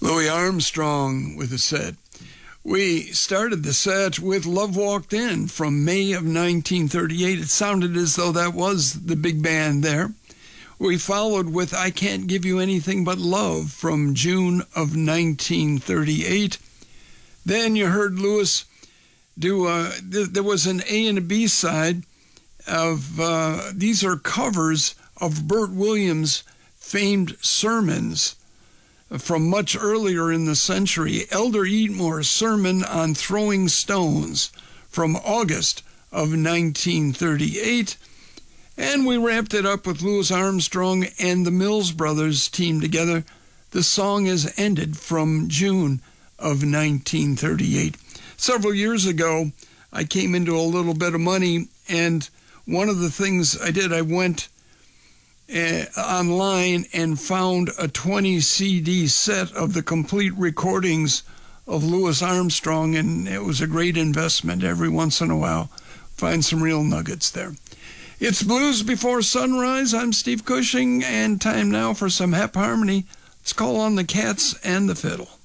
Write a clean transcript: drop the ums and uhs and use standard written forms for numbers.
Louis Armstrong with a set. We started the set with Love Walked In from May of 1938. It sounded as though that was the big band there. We followed with I Can't Give You Anything But Love from June of 1938. Then you heard Louis do, there was an A and a B side of, these are covers of Bert Williams' famed sermons from much earlier in the century. Elder Eatmore's sermon on throwing stones from August of 1938. And we wrapped it up with Louis Armstrong and the Mills Brothers team together. The song is Ended from June of 1938. Several years ago, I came into a little bit of money, and one of the things I did, I went online and found a 20 CD set of the complete recordings of Louis Armstrong, and it was a great investment. Every once in a while, find some real nuggets there. It's Blues Before Sunrise. I'm Steve Cushing, and time now for some Hep Harmony. Let's call on the Cats and the Fiddle.